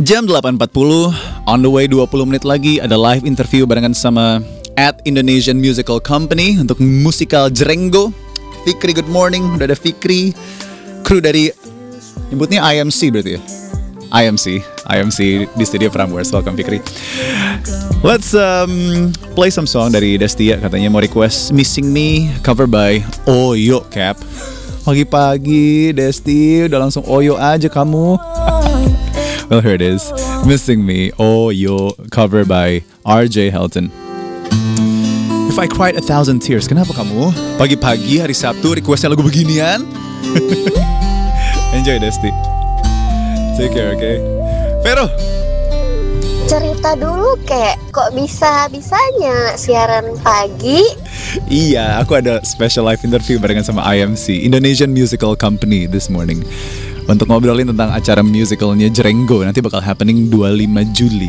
Jam 8.40, on the way 20 menit lagi ada live interview barengan sama at Indonesian Musical Company untuk musikal Jrenggo. Fikri, good morning. Udah ada Fikri, kru dari, nyebutnya IMC berarti ya? IMC di Studio Prambors. Welcome Fikri. Let's play some song dari Destia, katanya mau request Missing Me cover by Oyo Cap. Pagi-pagi Desti udah langsung Oyo aja kamu. Well, here it is. Missing Me, Oyo, cover by RJ Helton. If I Cried 1,000 Tears. Kenapa kamu pagi-pagi hari Sabtu requestnya lagu beginian? Enjoy Desti. Take care, okay? Vero, cerita dulu kek, kok bisa-bisanya siaran pagi? iya, aku ada special live interview barengan sama IMC, Indonesian Musical Company this morning, untuk ngobrolin tentang acara musicalnya Jrenggo. Nanti bakal happening 25 Juli.